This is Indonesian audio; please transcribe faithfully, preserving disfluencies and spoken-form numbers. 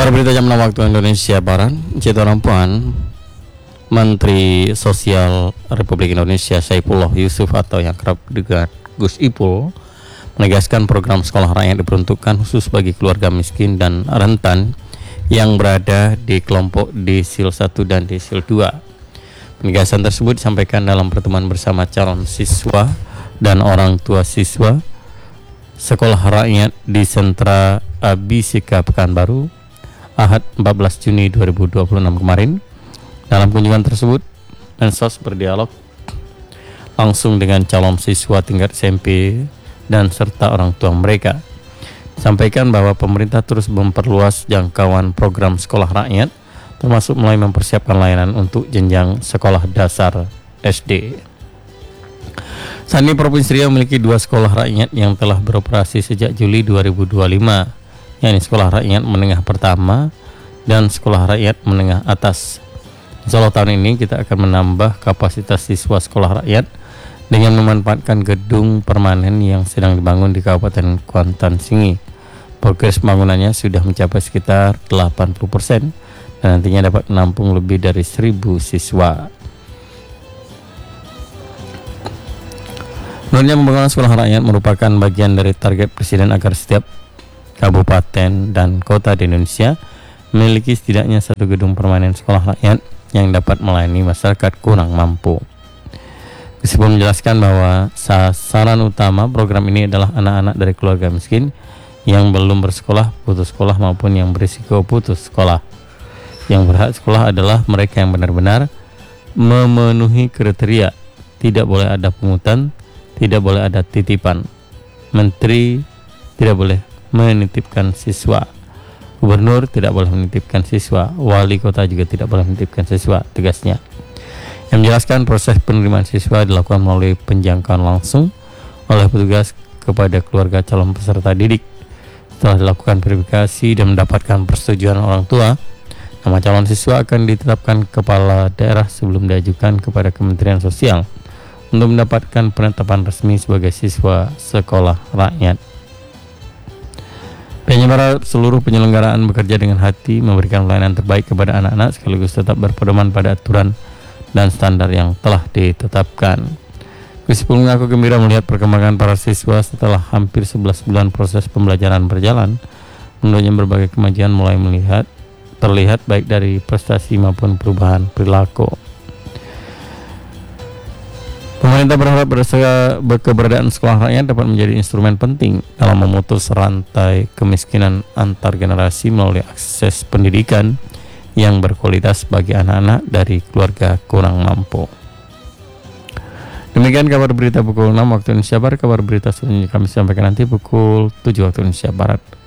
Kabar berita jam enam waktu Indonesia Barat. Cito Rampuan, Menteri Sosial Republik Indonesia Saifullah Yusuf atau yang kerap didengar Gus Ipul menegaskan program sekolah rakyat diperuntukkan khusus bagi keluarga miskin dan rentan yang berada di kelompok desil satu dan desil dua. Penegasan tersebut disampaikan dalam pertemuan bersama calon siswa dan orang tua siswa sekolah rakyat di Sentra Abisika Pekanbaru Ahad empat belas Juni dua ribu dua puluh enam kemarin. Dalam kunjungan tersebut, Mensos berdialog langsung dengan calon siswa tingkat S M P dan serta orang tua mereka. Sampaikan bahwa pemerintah terus memperluas jangkauan program sekolah rakyat, termasuk mulai mempersiapkan layanan untuk jenjang sekolah dasar S D. Saat ini Provinsi Riau memiliki dua sekolah rakyat yang telah beroperasi sejak Juli dua ribu dua puluh lima, yakni Sekolah Rakyat Menengah Pertama dan Sekolah Rakyat Menengah Atas. Insya Allah tahun ini kita akan menambah kapasitas siswa sekolah rakyat dengan memanfaatkan gedung permanen yang sedang dibangun di Kabupaten Kuantan Singi. Progres pembangunannya sudah mencapai sekitar delapan puluh persen dan nantinya dapat menampung lebih dari seribu siswa. Menurutnya pembangunan sekolah rakyat merupakan bagian dari target Presiden agar setiap kabupaten dan kota di Indonesia memiliki setidaknya satu gedung permanen sekolah rakyat yang dapat melayani masyarakat kurang mampu. Meskipun menjelaskan bahwa sasaran utama program ini adalah anak-anak dari keluarga miskin yang belum bersekolah, putus sekolah maupun yang berisiko putus sekolah. Yang berhak sekolah adalah mereka yang benar-benar memenuhi kriteria. Tidak boleh ada pungutan, tidak boleh ada titipan. Menteri tidak boleh menitipkan siswa, gubernur tidak boleh menitipkan siswa, wali kota juga tidak boleh menitipkan siswa, tegasnya. Yang menjelaskan proses penerimaan siswa dilakukan melalui penjangkauan langsung oleh petugas kepada keluarga calon peserta didik. Setelah dilakukan verifikasi dan mendapatkan persetujuan orang tua, nama calon siswa akan ditetapkan kepala daerah sebelum diajukan kepada Kementerian Sosial untuk mendapatkan penetapan resmi sebagai siswa sekolah rakyat. Penyelenggara seluruh penyelenggaraan bekerja dengan hati memberikan pelayanan terbaik kepada anak-anak sekaligus tetap berpedoman pada aturan dan standar yang telah ditetapkan. Gus Ipul mengaku gembira melihat perkembangan para siswa setelah hampir sebelas bulan proses pembelajaran berjalan. Menurutnya berbagai kemajuan mulai melihat terlihat baik dari prestasi maupun perubahan perilaku. Pemerintah berharap keberadaan sekolah rakyat dapat menjadi instrumen penting dalam memutus rantai kemiskinan antar generasi melalui akses pendidikan yang berkualitas bagi anak-anak dari keluarga kurang mampu. Demikian kabar berita pukul enam waktu Indonesia Barat. Kabar berita selanjutnya kami sampaikan nanti pukul tujuh waktu Indonesia Barat.